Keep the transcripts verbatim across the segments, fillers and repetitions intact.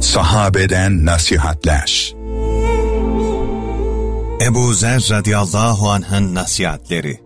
Sahabeden nasihatler. Ebu Zer radıyallahu anh'ın nasihatleri.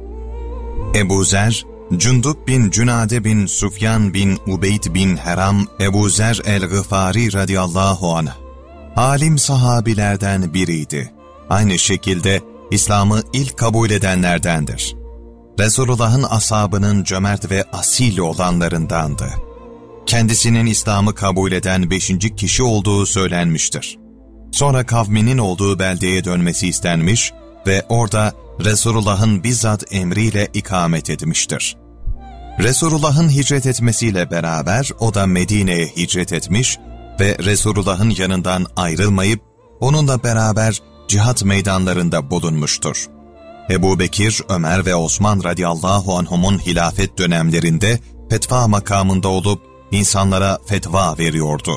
Ebu Zer, Cundub bin Cünade bin Sufyan bin Ubeyd bin Heram Ebu Zer el-Gıfari radıyallahu anh, alim sahabilerden biriydi. Aynı şekilde İslam'ı ilk kabul edenlerdendir. Resulullah'ın ashabının cömert ve asil olanlarındandı. Kendisinin İslam'ı kabul eden beşinci kişi olduğu söylenmiştir. Sonra kavminin olduğu beldeye dönmesi istenmiş ve orada Resulullah'ın bizzat emriyle ikamet etmiştir. Resulullah'ın hicret etmesiyle beraber o da Medine'ye hicret etmiş ve Resulullah'ın yanından ayrılmayıp onunla beraber cihat meydanlarında bulunmuştur. Ebu Bekir, Ömer ve Osman radıyallahu anhumun hilafet dönemlerinde fetva makamında olup insanlara fetva veriyordu.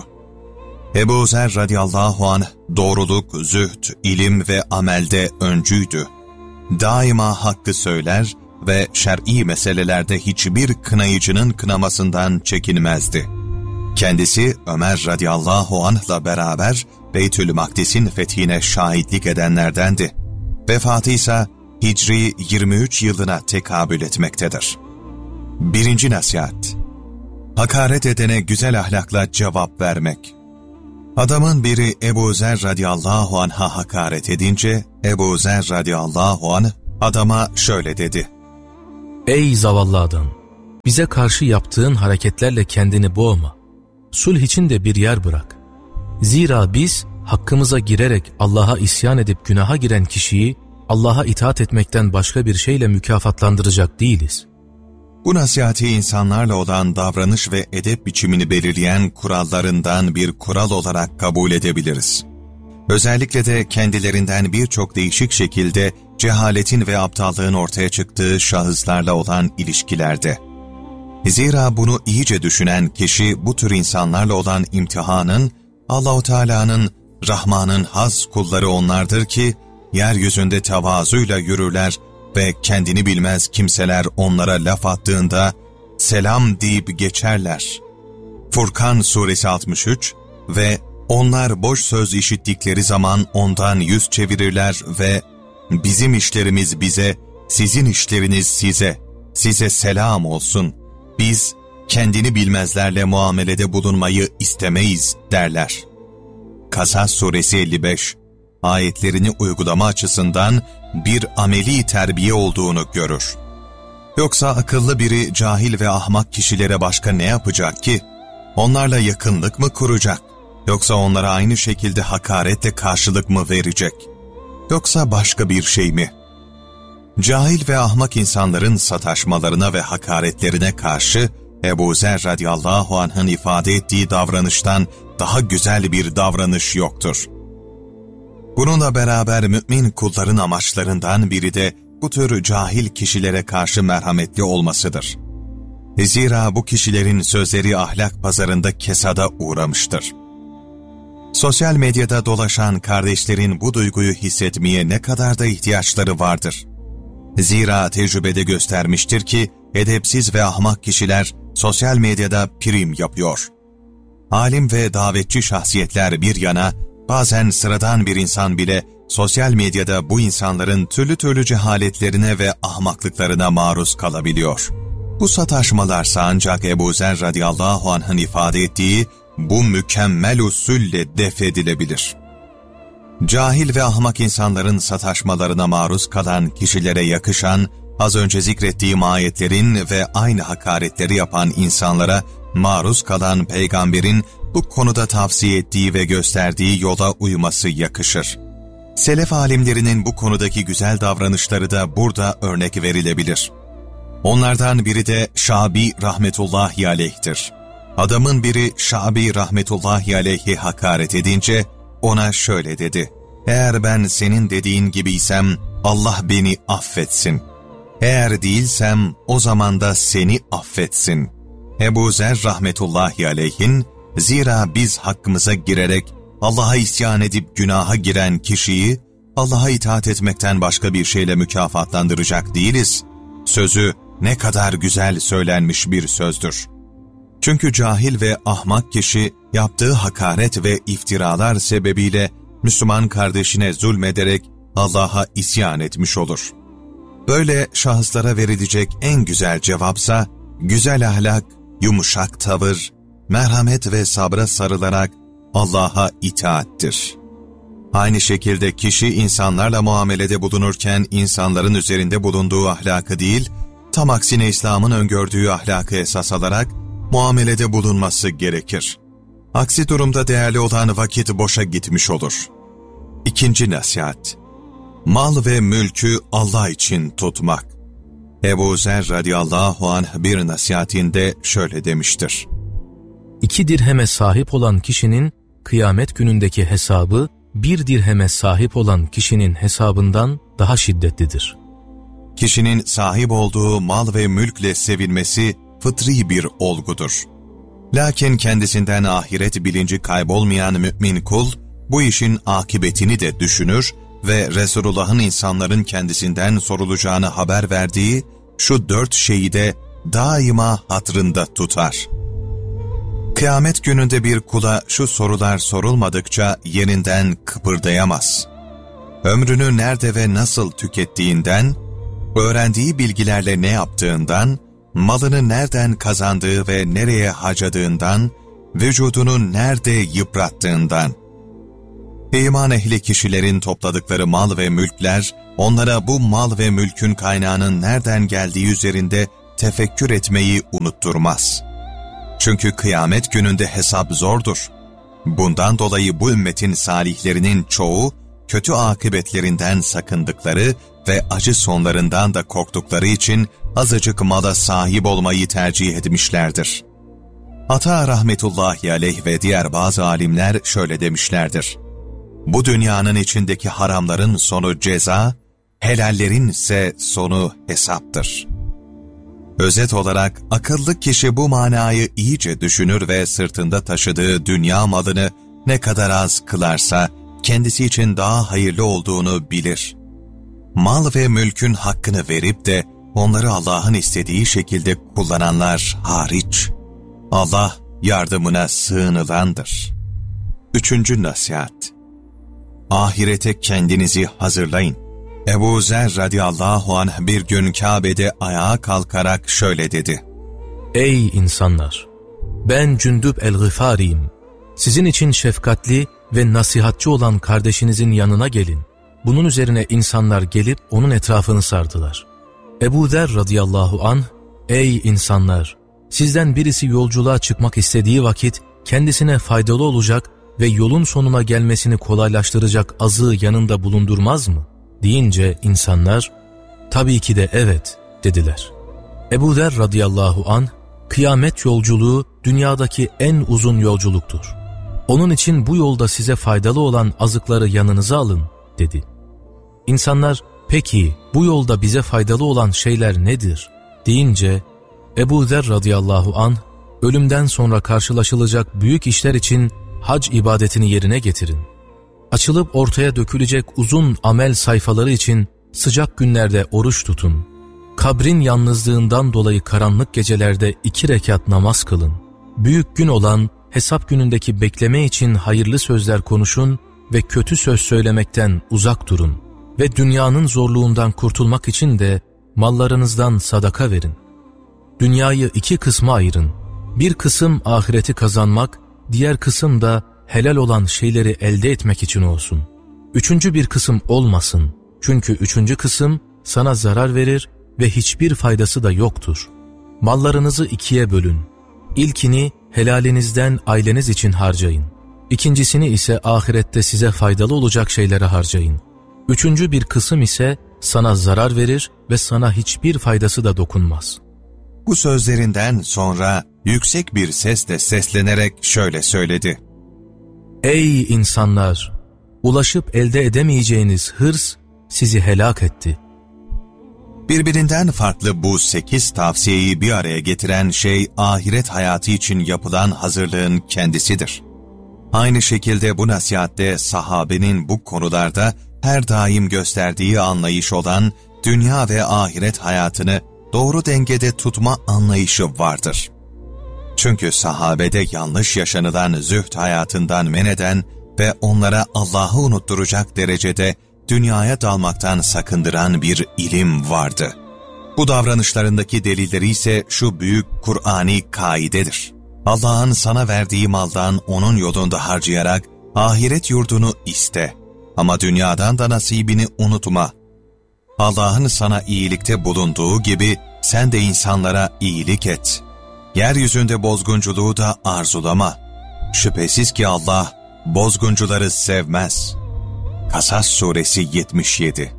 Ebu Zer radıyallahu anh doğruluk, zühd, ilim ve amelde öncüydü. Daima hakkı söyler ve şer'i meselelerde hiçbir kınayıcının kınamasından çekinmezdi. Kendisi Ömer radıyallahu anh'la beraber Beytül Makdis'in fethine şahitlik edenlerdendi. Vefatı ise Hicri yirmi üç yılına tekabül etmektedir. Birinci nasihat: hakaret edene güzel ahlakla cevap vermek. Adamın biri Ebu Zer radıyallahu anh'a hakaret edince, Ebu Zer radıyallahu anh adama şöyle dedi: Ey zavallı adam! Bize karşı yaptığın hareketlerle kendini boğma. Sulh için de bir yer bırak. Zira biz hakkımıza girerek Allah'a isyan edip günaha giren kişiyi Allah'a itaat etmekten başka bir şeyle mükafatlandıracak değiliz. Bu nasihati insanlarla olan davranış ve edep biçimini belirleyen kurallarından bir kural olarak kabul edebiliriz. Özellikle de kendilerinden birçok değişik şekilde cehaletin ve aptallığın ortaya çıktığı şahıslarla olan ilişkilerde. Zira bunu iyice düşünen kişi bu tür insanlarla olan imtihanın, Allah-u Teala'nın, Rahman'ın has kulları onlardır ki, yeryüzünde tevazuyla yürürler ve kendini bilmez kimseler onlara laf attığında selam deyip geçerler. Furkan suresi altmış üç ve onlar boş söz işittikleri zaman ondan yüz çevirirler ve bizim işlerimiz bize, sizin işleriniz size, size selam olsun. Biz kendini bilmezlerle muamelede bulunmayı istemeyiz derler. Kasas suresi elli beş ayetlerini uygulama açısından bir ameli terbiye olduğunu görür. Yoksa akıllı biri cahil ve ahmak kişilere başka ne yapacak ki? Onlarla yakınlık mı kuracak? Yoksa onlara aynı şekilde hakaretle karşılık mı verecek? Yoksa başka bir şey mi? Cahil ve ahmak insanların sataşmalarına ve hakaretlerine karşı Ebu Zer radıyallahu anh'ın ifade ettiği davranıştan daha güzel bir davranış yoktur. Bununla beraber mümin kulların amaçlarından biri de bu tür cahil kişilere karşı merhametli olmasıdır. Zira bu kişilerin sözleri ahlak pazarında kesada uğramıştır. Sosyal medyada dolaşan kardeşlerin bu duyguyu hissetmeye ne kadar da ihtiyaçları vardır. Zira tecrübede göstermiştir ki edepsiz ve ahmak kişiler sosyal medyada prim yapıyor. Alim ve davetçi şahsiyetler bir yana, bazen sıradan bir insan bile sosyal medyada bu insanların türlü türlü cehaletlerine ve ahmaklıklarına maruz kalabiliyor. Bu sataşmalarsa ancak Ebu Zer radıyallahu anh'ın ifade ettiği bu mükemmel usulle def edilebilir. Cahil ve ahmak insanların sataşmalarına maruz kalan kişilere yakışan, az önce zikrettiğim ayetlerin ve aynı hakaretleri yapan insanlara maruz kalan peygamberin bu konuda tavsiye ettiği ve gösterdiği yola uyması yakışır. Selef alimlerinin bu konudaki güzel davranışları da burada örnek verilebilir. Onlardan biri de Şabi rahmetullahi aleyh'tir. Adamın biri Şabi rahmetullahi aleyh'i hakaret edince ona şöyle dedi: eğer ben senin dediğin gibiysem Allah beni affetsin. Eğer değilsem o zaman da seni affetsin. Ebu Zer rahmetullahi aleyhin, zira biz hakkımıza girerek Allah'a isyan edip günaha giren kişiyi Allah'a itaat etmekten başka bir şeyle mükafatlandıracak değiliz. Sözü ne kadar güzel söylenmiş bir sözdür. Çünkü cahil ve ahmak kişi yaptığı hakaret ve iftiralar sebebiyle Müslüman kardeşine zulmederek Allah'a isyan etmiş olur. Böyle şahıslara verilecek en güzel cevapsa, güzel ahlak, yumuşak tavır, merhamet ve sabra sarılarak Allah'a itaattir. Aynı şekilde kişi insanlarla muamelede bulunurken insanların üzerinde bulunduğu ahlakı değil, tam aksine İslam'ın öngördüğü ahlakı esas alarak muamelede bulunması gerekir. Aksi durumda değerli olan vakit boşa gitmiş olur. İkinci nasihat: mal ve mülkü Allah için tutmak. Ebu Zer radıyallahu anh bir nasihatinde şöyle demiştir: İki dirheme sahip olan kişinin kıyamet günündeki hesabı, bir dirheme sahip olan kişinin hesabından daha şiddetlidir. Kişinin sahip olduğu mal ve mülkle sevinmesi fıtri bir olgudur. Lakin kendisinden ahiret bilinci kaybolmayan mümin kul, bu işin akıbetini de düşünür ve Resulullah'ın insanların kendisinden sorulacağını haber verdiği şu dört şeyi de daima hatırında tutar. Kıyamet gününde bir kula şu sorular sorulmadıkça yerinden kıpırdayamaz. Ömrünü nerede ve nasıl tükettiğinden, öğrendiği bilgilerle ne yaptığından, malını nereden kazandığı ve nereye harcadığından, vücudunu nerede yıprattığından. İman ehli kişilerin topladıkları mal ve mülkler, onlara bu mal ve mülkün kaynağının nereden geldiği üzerinde tefekkür etmeyi unutturmaz. Çünkü kıyamet gününde hesap zordur. Bundan dolayı bu ümmetin salihlerinin çoğu, kötü akıbetlerinden sakındıkları ve acı sonlarından da korktukları için azıcık mala sahip olmayı tercih etmişlerdir. Ata rahmetullahi aleyh ve diğer bazı alimler şöyle demişlerdir: bu dünyanın içindeki haramların sonu ceza, helallerin ise sonu hesaptır. Özet olarak akıllı kişi bu manayı iyice düşünür ve sırtında taşıdığı dünya malını ne kadar az kılarsa kendisi için daha hayırlı olduğunu bilir. Mal ve mülkün hakkını verip de onları Allah'ın istediği şekilde kullananlar hariç, Allah yardımına sığınılandır. Üçüncü nasihat: ahirete kendinizi hazırlayın. Ebu Zer radıyallahu anh bir gün Kabe'de ayağa kalkarak şöyle dedi: Ey insanlar! Ben Cündüb el-Gıfari'yim. Sizin için şefkatli ve nasihatçı olan kardeşinizin yanına gelin. Bunun üzerine insanlar gelip onun etrafını sardılar. Ebu Zer radıyallahu anh, ey insanlar! Sizden birisi yolculuğa çıkmak istediği vakit kendisine faydalı olacak ve yolun sonuna gelmesini kolaylaştıracak azığı yanında bulundurmaz mı? Deyince insanlar, tabii ki de evet dediler. Ebu Zer radıyallahu anh, kıyamet yolculuğu dünyadaki en uzun yolculuktur. Onun için bu yolda size faydalı olan azıkları yanınıza alın dedi. İnsanlar, peki bu yolda bize faydalı olan şeyler nedir? Deyince Ebu Zer radıyallahu anh, ölümden sonra karşılaşılacak büyük işler için hac ibadetini yerine getirin. Açılıp ortaya dökülecek uzun amel sayfaları için sıcak günlerde oruç tutun. Kabrin yalnızlığından dolayı karanlık gecelerde iki rekat namaz kılın. Büyük gün olan hesap günündeki bekleme için hayırlı sözler konuşun ve kötü söz söylemekten uzak durun. Ve dünyanın zorluğundan kurtulmak için de mallarınızdan sadaka verin. Dünyayı iki kısma ayırın. Bir kısım ahireti kazanmak, diğer kısım da helal olan şeyleri elde etmek için olsun. Üçüncü bir kısım olmasın. Çünkü üçüncü kısım sana zarar verir ve hiçbir faydası da yoktur. Mallarınızı ikiye bölün. İlkini helalinizden aileniz için harcayın. İkincisini ise ahirette size faydalı olacak şeylere harcayın. Üçüncü bir kısım ise sana zarar verir ve sana hiçbir faydası da dokunmaz. Bu sözlerinden sonra yüksek bir sesle seslenerek şöyle söyledi: Ey insanlar! Ulaşıp elde edemeyeceğiniz hırs sizi helak etti. Birbirinden farklı bu sekiz tavsiyeyi bir araya getiren şey ahiret hayatı için yapılan hazırlığın kendisidir. Aynı şekilde bu nasihatte sahabenin bu konularda her daim gösterdiği anlayış olan dünya ve ahiret hayatını doğru dengede tutma anlayışı vardır. Çünkü sahabede yanlış yaşanılan zühd hayatından men eden ve onlara Allah'ı unutturacak derecede dünyaya dalmaktan sakındıran bir ilim vardı. Bu davranışlarındaki delilleri ise şu büyük Kur'ani kaidedir. Allah'ın sana verdiği maldan onun yolunda harcayarak ahiret yurdunu iste. Ama dünyadan da nasibini unutma. Allah'ın sana iyilikte bulunduğu gibi sen de insanlara iyilik et. Yeryüzünde bozgunculuğu da arzulama. Şüphesiz ki Allah bozguncuları sevmez. Kasas suresi yetmiş yedi.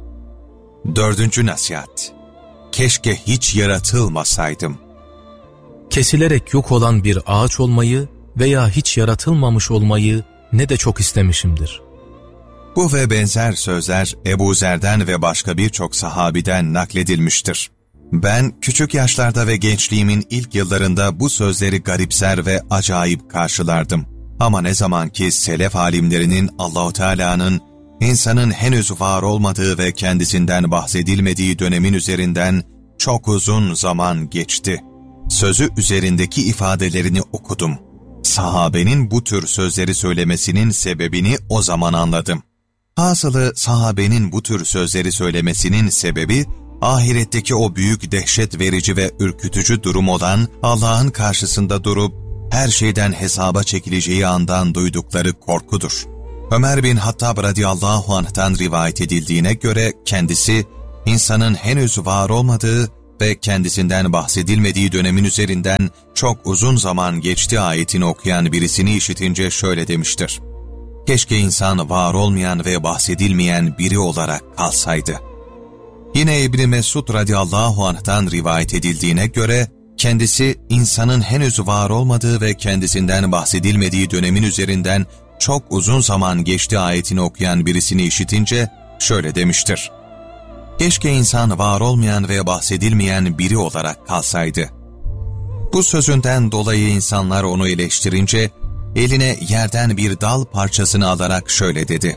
Dördüncü nasihat. Keşke hiç yaratılmasaydım. Kesilerek yok olan bir ağaç olmayı veya hiç yaratılmamış olmayı ne de çok istemişimdir. Bu ve benzer sözler Ebu Zer'den ve başka birçok sahabiden nakledilmiştir. Ben küçük yaşlarda ve gençliğimin ilk yıllarında bu sözleri garipser ve acayip karşılardım. Ama ne zaman ki selef alimlerinin Allah-u Teala'nın insanın henüz var olmadığı ve kendisinden bahsedilmediği dönemin üzerinden çok uzun zaman geçti. Sözü üzerindeki ifadelerini okudum. Sahabenin bu tür sözleri söylemesinin sebebini o zaman anladım. Hasılı sahabenin bu tür sözleri söylemesinin sebebi, ahiretteki o büyük dehşet verici ve ürkütücü durum olan Allah'ın karşısında durup her şeyden hesaba çekileceği andan duydukları korkudur. Ömer bin Hattab radıyallahu anh'tan rivayet edildiğine göre kendisi, insanın henüz var olmadığı ve kendisinden bahsedilmediği dönemin üzerinden çok uzun zaman geçti ayetini okuyan birisini işitince şöyle demiştir. Keşke insan var olmayan ve bahsedilmeyen biri olarak kalsaydı. Yine İbn Mesud radıyallahu anh'tan rivayet edildiğine göre, kendisi insanın henüz var olmadığı ve kendisinden bahsedilmediği dönemin üzerinden çok uzun zaman geçti ayetini okuyan birisini işitince şöyle demiştir. Keşke insan var olmayan ve bahsedilmeyen biri olarak kalsaydı. Bu sözünden dolayı insanlar onu eleştirince, eline yerden bir dal parçasını alarak şöyle dedi.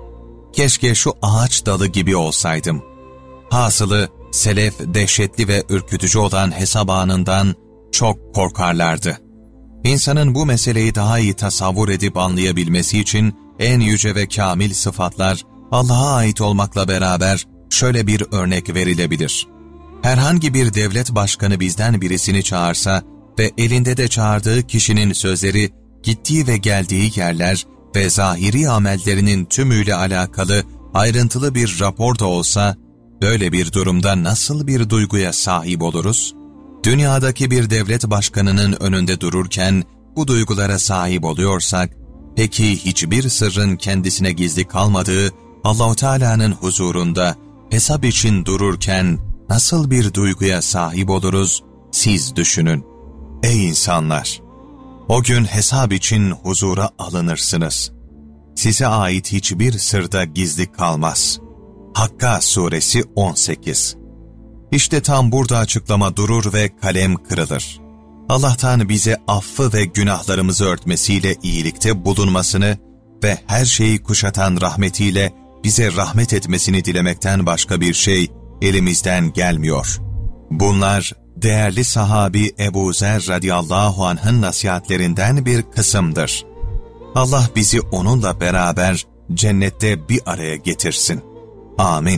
Keşke şu ağaç dalı gibi olsaydım. Hasılı, selef dehşetli ve ürkütücü olan hesap anından çok korkarlardı. İnsanın bu meseleyi daha iyi tasavvur edip anlayabilmesi için en yüce ve kamil sıfatlar Allah'a ait olmakla beraber şöyle bir örnek verilebilir. Herhangi bir devlet başkanı bizden birisini çağırsa ve elinde de çağırdığı kişinin sözleri, gittiği ve geldiği yerler ve zahiri amellerinin tümüyle alakalı ayrıntılı bir rapor da olsa, böyle bir durumda nasıl bir duyguya sahip oluruz? Dünyadaki bir devlet başkanının önünde dururken bu duygulara sahip oluyorsak, peki hiçbir sırrın kendisine gizli kalmadığı Allah-u Teala'nın huzurunda hesap için dururken nasıl bir duyguya sahip oluruz? Siz düşünün. Ey insanlar! O gün hesap için huzura alınırsınız. Size ait hiçbir sırda gizli kalmaz. Hakka suresi on sekiz. İşte tam burada açıklama durur ve kalem kırılır. Allah'tan bize affı ve günahlarımızı örtmesiyle iyilikte bulunmasını ve her şeyi kuşatan rahmetiyle bize rahmet etmesini dilemekten başka bir şey elimizden gelmiyor. Bunlar değerli sahabi Ebu Zer radıyallahu anh'ın nasihatlerinden bir kısımdır. Allah bizi onunla beraber cennette bir araya getirsin. Amin.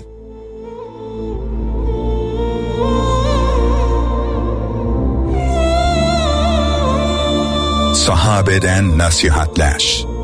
Sahabeden nasihatler.